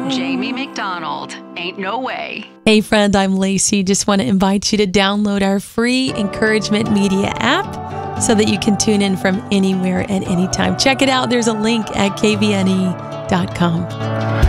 Jamie McDonald. Ain't no way. Hey friend, I'm Lacey. Just want to invite you to download our free Encouragement Media app so that you can tune in from anywhere at any time. Check it out. There's a link at kvne.com.